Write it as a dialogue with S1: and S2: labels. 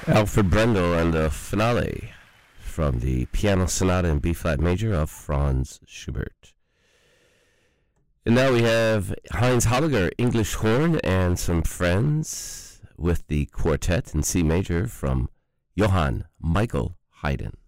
S1: Alfred Brendel and the finale from the Piano Sonata in B-flat major of Franz Schubert. And now we have Heinz Holliger, English horn, and some friends with the quartet in C major from Johann Michael Haydn.